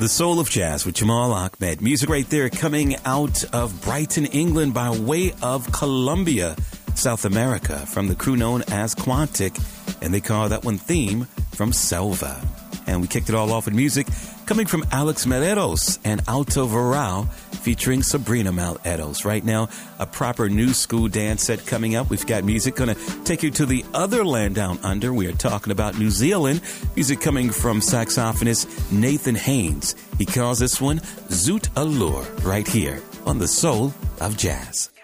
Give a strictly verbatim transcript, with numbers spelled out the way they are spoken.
The Soul of Jazz with Jamal Ahmed. Music right there coming out of Brighton, England by way of Colombia, South America, from the crew known as Quantic, and they call that one Theme from Selva. And we kicked it all off with music coming from Alex Meleros and Alto Varal featuring Sabrina Meleros. Right now, a proper new school dance set coming up. We've got music going to take you to the other land down under. We are talking about New Zealand. Music coming from saxophonist Nathan Haynes. He calls this one Zoot Allure right here on The Soul of Jazz.